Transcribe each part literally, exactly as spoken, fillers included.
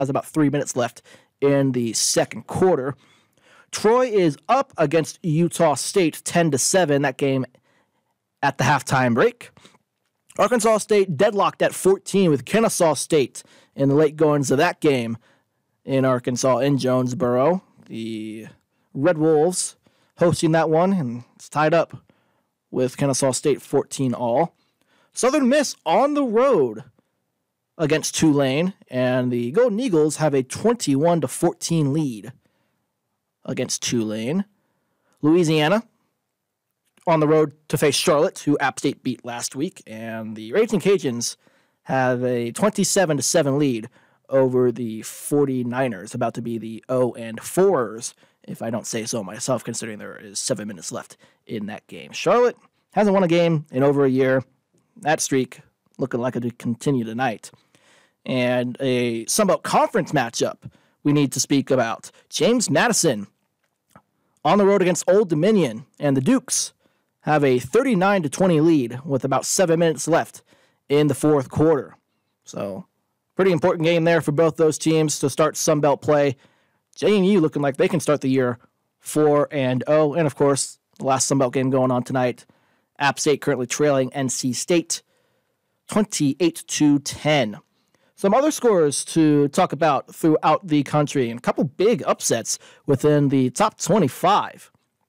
has about three minutes left in the second quarter. Troy is up against Utah State ten to seven. That game at the halftime break. Arkansas State deadlocked at fourteen with Kennesaw State in the late goings of that game in Arkansas in Jonesboro. The Red Wolves hosting that one, and it's tied up with Kennesaw State fourteen all. Southern Miss on the road against Tulane, and the Golden Eagles have a twenty-one to fourteen lead against Tulane. Louisiana on the road to face Charlotte, who App State beat last week, and the Raging Cajuns have a twenty-seven to seven lead over the 49ers, about to be the oh and fours, if I don't say so myself, considering there is seven minutes left in that game. Charlotte hasn't won a game in over a year. That streak looking like it to continue tonight. And a Sunbelt Conference matchup we need to speak about. James Madison on the road against Old Dominion, and the Dukes have a thirty-nine to twenty lead with about seven minutes left in the fourth quarter. So, pretty important game there for both those teams to start Sunbelt play. J M U looking like they can start the year four and oh, and of course, the last Sunbelt game going on tonight, App State currently trailing N C State twenty-eight to ten. Some other scores to talk about throughout the country, and a couple big upsets within the top twenty-five.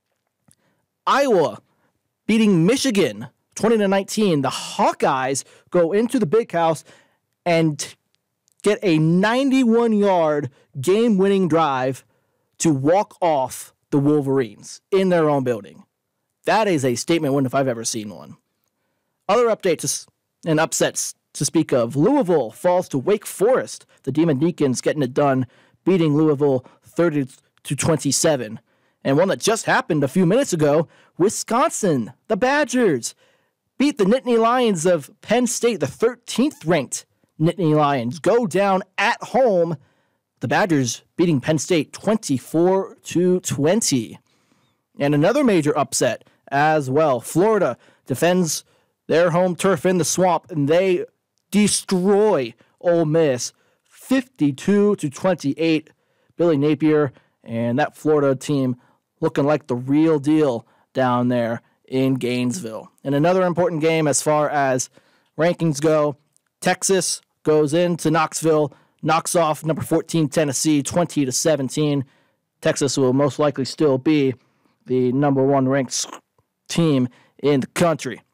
Iowa beating Michigan twenty to nineteen. The Hawkeyes go into the Big House and get a ninety-one-yard game-winning drive to walk off the Wolverines in their own building. That is a statement win if I've ever seen one. Other updates and upsets to speak of. Louisville falls to Wake Forest. The Demon Deacons getting it done, beating Louisville thirty to twenty-seven. And one that just happened a few minutes ago, Wisconsin, the Badgers, beat the Nittany Lions of Penn State, the thirteenth ranked Nittany Lions. Go down at home. The Badgers beating Penn State twenty-four to twenty. And another major upset as well. Florida defends their home turf in the Swamp, and they destroy Ole Miss fifty-two to twenty-eight. Billy Napier and that Florida team looking like the real deal down there in Gainesville. And another important game as far as rankings go, Texas goes into Knoxville, knocks off number fourteen Tennessee twenty to seventeen. Texas will most likely still be the number one ranked team in the country.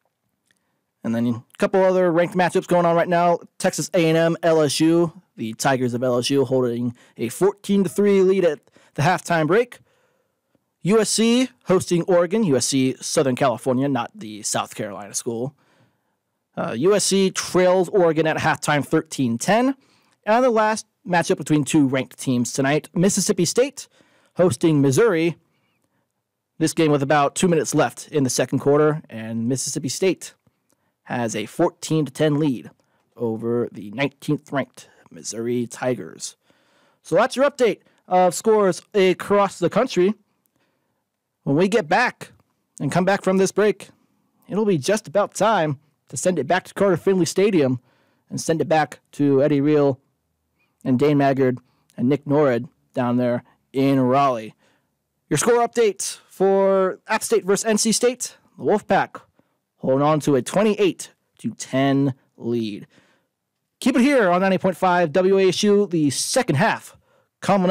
And then a couple other ranked matchups going on right now. Texas A and M, L S U. The Tigers of L S U holding a fourteen to three lead at the halftime break. U S C hosting Oregon. U S C, Southern California, not the South Carolina school. Uh, U S C trails Oregon at halftime thirteen ten. And the last matchup between two ranked teams tonight, Mississippi State hosting Missouri. This game with about two minutes left in the second quarter, and Mississippi State has a fourteen to ten lead over the nineteenth ranked Missouri Tigers. So that's your update of scores across the country. When we get back and come back from this break, it'll be just about time to send it back to Carter Finley Stadium and send it back to Eddie Reel and Dane Maggard and Nick Norrid down there in Raleigh. Your score update for App State versus N C State. The Wolfpack holding on to a twenty-eight to ten lead. Keep it here on ninety point five W A S U, the second half coming